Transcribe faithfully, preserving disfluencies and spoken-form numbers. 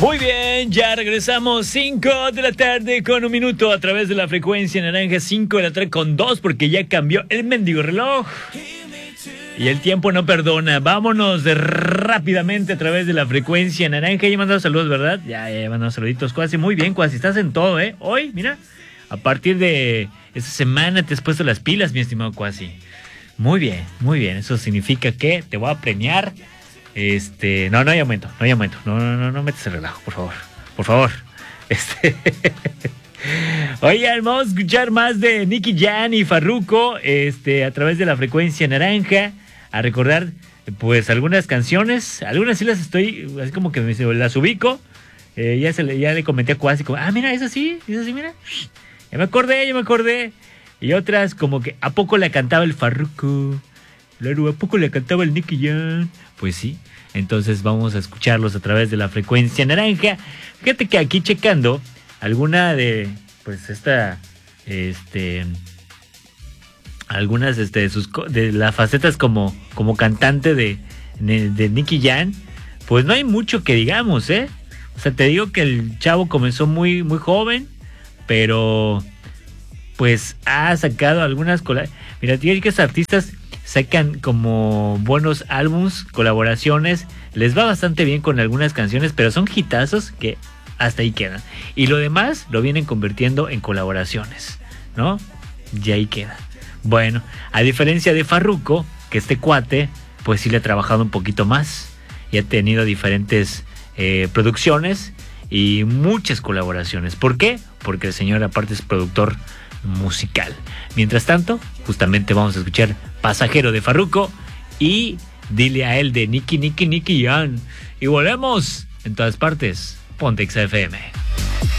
Muy bien, ya regresamos, cinco de la tarde con un minuto a través de la frecuencia naranja, cinco de la tarde con dos, porque ya cambió el mendigo reloj. Y el tiempo no perdona. Vámonos de rápidamente a través de la frecuencia naranja. Ya mandado saludos, ¿verdad? Ya, ya mandado saluditos, Cuasi. Muy bien, Cuasi, estás en todo, ¿eh? Hoy, mira, a partir de esta semana te has puesto las pilas, mi estimado Cuasi. Muy bien, muy bien. Eso significa que te voy a premiar. Este, no, no hay aumento, no hay aumento. No, no, no, no metes el relajo, por favor. Por favor. Este. Oigan, vamos a escuchar más de Nicky Jam y Farruko, este, a través de la frecuencia naranja. A recordar, pues, algunas canciones. Algunas sí las estoy, así como que me, las ubico. Eh, ya, se le, ya le comenté a Cuasi, como, ah, mira, eso sí, eso sí, mira. Ya me acordé, ya me acordé. Y otras como que, ¿a poco le cantaba el Farruko? Claro, ¿a poco le cantaba el Nicky Jam? Pues sí. Entonces vamos a escucharlos a través de la frecuencia naranja. Fíjate que aquí checando alguna de, pues, esta, este... algunas este, de, sus, de las facetas como, como cantante de, de, de Nicky Jam, pues no hay mucho que digamos, ¿eh? O sea, te digo que el chavo comenzó muy, muy joven, pero pues ha sacado algunas colaboraciones. Mira, tío, que estos artistas sacan como buenos álbums, colaboraciones, les va bastante bien con algunas canciones, pero son hitazos que hasta ahí quedan. Y lo demás lo vienen convirtiendo en colaboraciones, ¿no? Y ahí queda. Bueno, a diferencia de Farruko, que este cuate, pues sí le ha trabajado un poquito más y ha tenido diferentes eh, producciones y muchas colaboraciones. ¿Por qué? Porque el señor aparte es productor musical. Mientras tanto, justamente vamos a escuchar Pasajero de Farruko y Dile a él de Nicky, Nicky, Nicky Jam. Y volvemos en todas partes. Ponte X F M.